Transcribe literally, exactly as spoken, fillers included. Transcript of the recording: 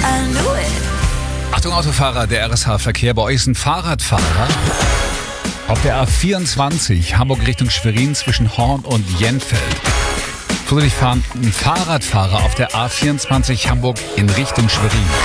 I knew it. Achtung Autofahrer, der R S H-Verkehr. Bei euch ist ein Fahrradfahrer auf der A vierundzwanzig, Hamburg Richtung Schwerin zwischen Horn und Jenfeld. Vorsichtig fahren, ein Fahrradfahrer auf der A vierundzwanzig Hamburg in Richtung Schwerin.